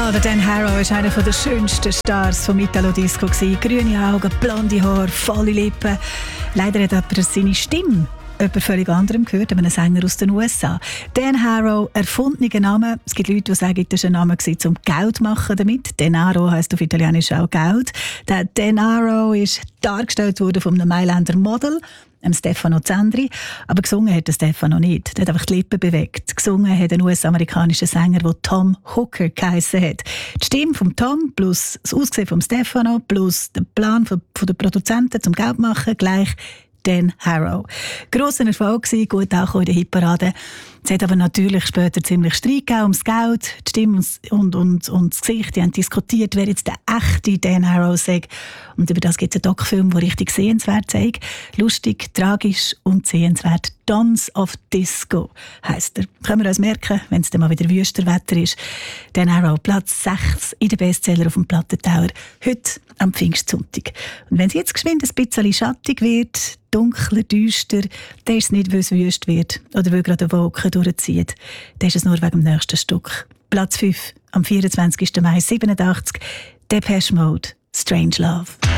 Der Dan Harrow war einer der schönsten Stars vom Italo-Disco. Grüne Augen, blonde Haare, volle Lippen. Leider hat aber seine Stimme jemand völlig anderem gehört, einem Sänger aus den USA. Dan Harrow, erfundener Name. Es gibt Leute, die sagen, das war ein Name, um Geld zu machen damit. Denaro heisst auf Italienisch auch Geld. Der Denaro ist dargestellt worden von einem Mailänder Model, Stefano Zendri. Aber gesungen hat Stefano nicht. Er hat einfach die Lippen bewegt. Gesungen hat ein US-amerikanischer Sänger, der Tom Hooker geheissen hat. Die Stimme von Tom plus das Aussehen von Stefano plus der Plan von den Produzenten zum Geld machen gleich Dan Harrow. Grosser Erfolg war, gut auch in der Hitparade. Es hat aber natürlich später ziemlich Streit gegeben ums Geld, die Stimme und das Gesicht. Die haben diskutiert, wer jetzt der echte Dan Harrow sei. Und über das gibt es einen Doc-Film, der richtig sehenswert ist. Lustig, tragisch und sehenswert. Dons of Disco heisst er. Können wir uns merken, wenn es dann mal wieder Wüsterwetter ist. Dan Harrow, Platz 6 in den Bestseller auf dem Plattentauer. Heute am Pfingstsonntag. Und wenn es jetzt geschwind ein bisschen schattig wird, dunkler, düster, dann ist es nicht, weil es wüst wird oder weil gerade eine Wolke durchzieht. Dann ist es nur wegen dem nächsten Stück. Platz 5 am 24. Mai 87. Depeche Mode, Strange Love.